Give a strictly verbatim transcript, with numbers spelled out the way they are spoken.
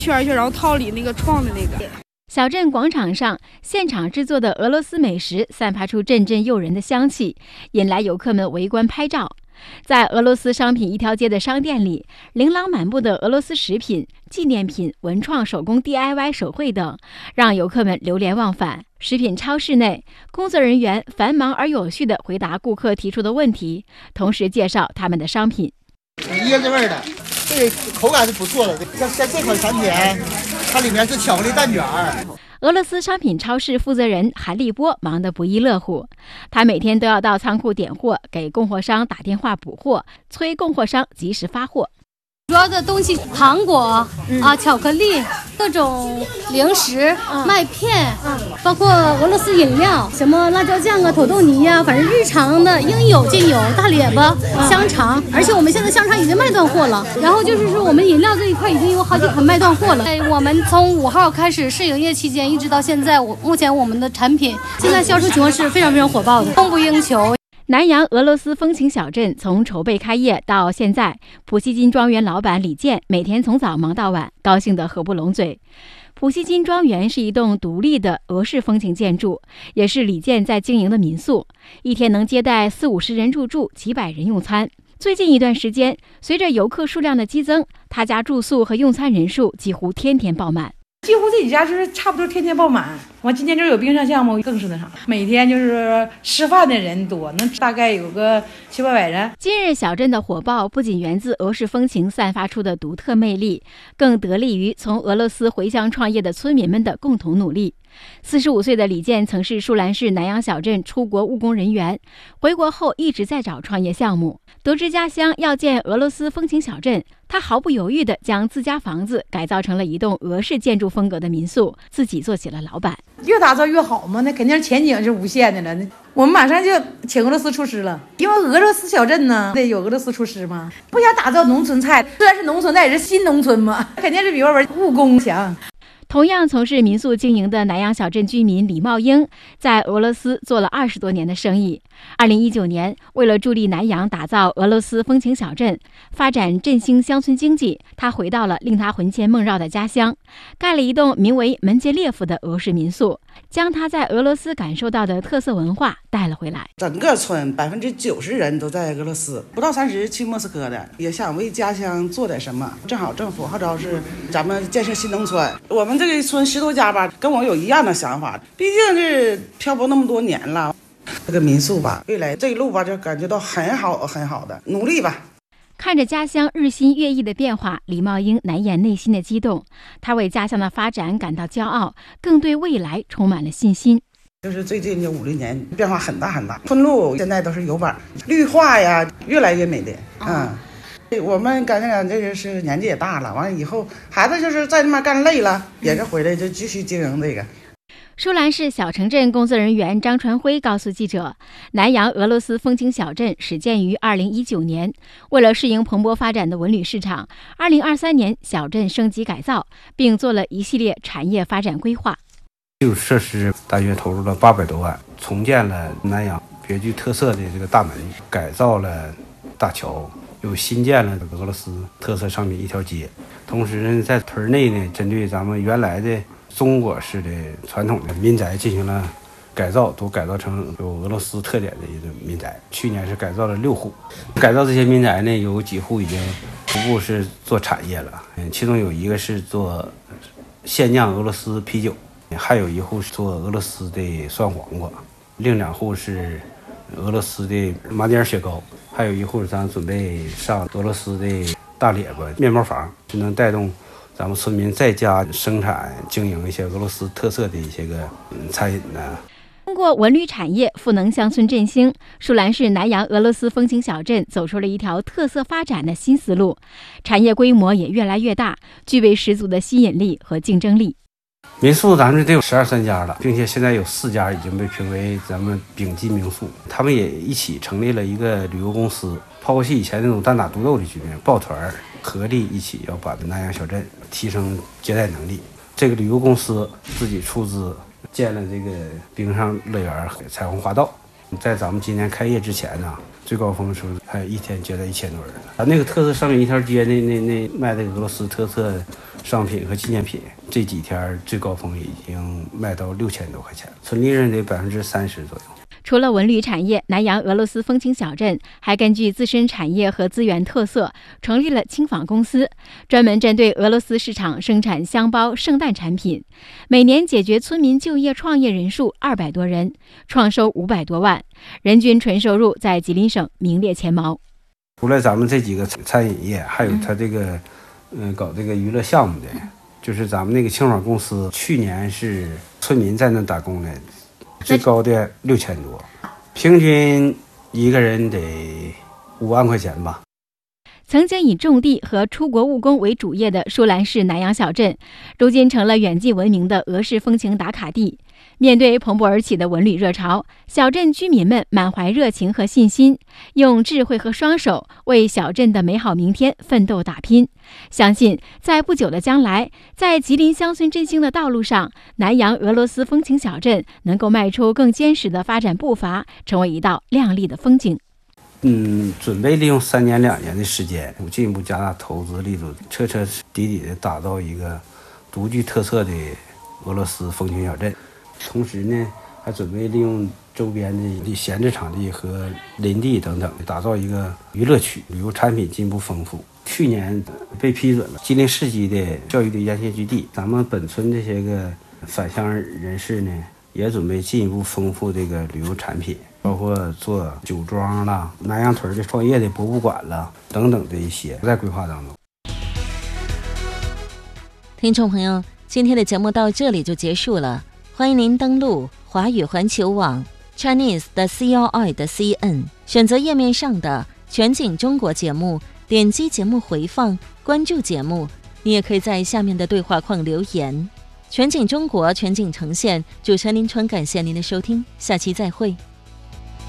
圈圈，然后套里那个创的那个。 小镇广场上，现场制作的俄罗斯美食散发出阵阵诱人的香气，引来游客们围观拍照。在俄罗斯商品一条街的商店里，琳琅满目的俄罗斯食品、纪念品、文创手工 D I Y 手绘等，让游客们流连忘返。食品超市内，工作人员繁忙而有序地回答顾客提出的问题，同时介绍他们的商品。 椰子味的，这个口感是不错的。像像这款产品，它里面是巧克力蛋卷。 俄罗斯商品超市负责人韩立波忙得不亦乐乎，他每天都要到仓库点货，给供货商打电话补货，催供货商及时发货。 主要的东西，糖果、嗯、啊，巧克力，各种零食、嗯、麦片，嗯，包括俄罗斯饮料，什么辣椒酱啊、土豆泥呀、啊，反正日常的应有尽有。大列巴、嗯、香肠，而且我们现在香肠已经卖断货了。然后就是说，我们饮料这一块已经有好几款卖断货了。我们从五号开始试营业期间，一直到现在，我目前我们的产品现在销售情况是非常非常火爆的，供不应求。 南阳俄罗斯风情小镇从筹备开业到现在，普希金庄园老板李健每天从早忙到晚，高兴得合不拢嘴。普希金庄园是一栋独立的俄式风情建筑，也是李健在经营的民宿，一天能接待四五十人入住，几百人用餐。最近一段时间，随着游客数量的激增，他家住宿和用餐人数几乎天天爆满。 几乎这几家就是差不多天天爆满，完今天就是有冰上项目，更是那啥，每天就是吃饭的人多，能大概有个七八百人。 今日小镇的火爆不仅源自俄式风情散发出的独特魅力，更得力于从俄罗斯回乡创业的村民们的共同努力。四十五岁的李健曾是舒兰市南阳小镇出国务工人员，回国后一直在找创业项目。得知家乡要建俄罗斯风情小镇，他毫不犹豫地将自家房子改造成了一栋俄式建筑风格的民宿，自己做起了老板。 越打造越好嘛，那肯定是前景是无限的了。我们马上就请俄罗斯厨师了，因为俄罗斯小镇呢得有俄罗斯厨师嘛，不想打造农村菜，虽然是农村，但也是新农村嘛，肯定是比外边务工强。 同样从事民宿经营的南阳小镇居民李茂英，在俄罗斯做了二十多年的生意。二零一九年，为了助力南阳打造俄罗斯风情小镇，发展振兴乡村经济，他回到了令他魂牵梦绕的家乡，盖了一栋名为门捷列夫的俄式民宿，将他在俄罗斯感受到的特色文化带了回来。 整个村百分之九十人都在俄罗斯，不到三十去莫斯科的，也想为家乡做点什么。正好政府号召是咱们建设新农村，我们这个村十多家吧，跟我有一样的想法，毕竟是漂泊那么多年了。这个民宿吧，未来这一路吧，就感觉到很好很好的，努力吧。 看着家乡日新月异的变化，李茂英难掩内心的激动。他为家乡的发展感到骄傲，更对未来充满了信心。 就是最近这五六年变化很大很大，村路现在都是油板，绿化呀越来越美丽。嗯，我们感觉这个是年纪也大了，完了以后孩子就是在那边干累了，也是回来就继续经营这个。 舒兰市小城镇工作人员张传辉告诉记者，南阳俄罗斯风情小镇始建于二零一九年，为了适应蓬勃发展的文旅市场，二零二三年小镇升级改造，并做了一系列产业发展规划。 基础设施大约投入了八百多万，重建了南阳别具特色的这个大门，改造了大桥，又新建了俄罗斯特色商品一条街。同时呢，在屯内呢，针对咱们原来的中国式的传统的民宅进行了改造，都改造成有俄罗斯特点的一个民宅。去年是改造了六户，改造这些民宅呢，有几户已经逐步是做产业了。嗯，其中有一个是做现酿俄罗斯啤酒，还有一户是做俄罗斯的酸黄瓜，另两户是俄罗斯的麻丁雪糕，还有一户咱准备上俄罗斯的大列巴面包房，就能带动咱们村民在家生产经营一些俄罗斯特色的一些个餐饮呢。 通过文旅产业赋能乡村振兴，舒兰市南阳俄罗斯风情小镇走出了一条特色发展的新思路，产业规模也越来越大，具备十足的吸引力和竞争力。 民宿咱们得有十二三家了，并且现在有四家已经被评为咱们丙级民宿。他们也一起成立了一个旅游公司，抛弃以前那种单打独斗的局面，抱团合力一起要把南阳小镇提升接待能力。这个旅游公司自己出资建了这个冰上乐园、彩虹花道， 在咱们今年开业之前呢，最高峰的时候还有一天接待一千多人。咱那个特色商品一条街那那那卖的俄罗斯特色商品和纪念品，这几天最高峰已经卖到六千多块钱，纯利润得百分之三十左右。 除了文旅产业，南阳俄罗斯风情小镇还根据自身产业和资源特色，成立了轻纺公司，专门针对俄罗斯市场生产箱包、圣诞产品，每年解决村民就业创业人数二百多人，创收五百多万，人均纯收入在吉林省名列前茅。 除了咱们这几个餐饮业，还有他这个嗯、呃、搞这个娱乐项目的，就是咱们那个轻纺公司，去年是村民在那打工的。最高的六千多，平均一个人得五万块钱吧。 曾经以种地和出国务工为主业的舒兰市南阳小镇，如今成了远近闻名的俄式风情打卡地。面对蓬勃而起的文旅热潮，小镇居民们满怀热情和信心，用智慧和双手为小镇的美好明天奋斗打拼。相信在不久的将来，在吉林乡村振兴的道路上，南阳俄罗斯风情小镇能够迈出更坚实的发展步伐，成为一道亮丽的风景。 嗯，准备利用三年两年的时间，进一步加大投资力度，彻彻底底的打造一个独具特色的俄罗斯风情小镇。同时呢，还准备利用周边的闲置场地和林地等等，打造一个娱乐区，旅游产品进一步丰富。去年被批准了吉林市级的教育的沿线基地，咱们本村这些个返乡人士呢，也准备进一步丰富这个旅游产品，包括做酒庄啦、南阳屯的创业的博物馆啦等等的一些在规划当中。 听众朋友，今天的节目到这里就结束了。欢迎您登录华语环球网 Chinese 的 C L I 的 C N， 选择页面上的全景中国节目，点击节目回放，关注节目。你也可以在下面的对话框留言。全景中国全景呈现，主持人林川感谢您的收听，下期再会。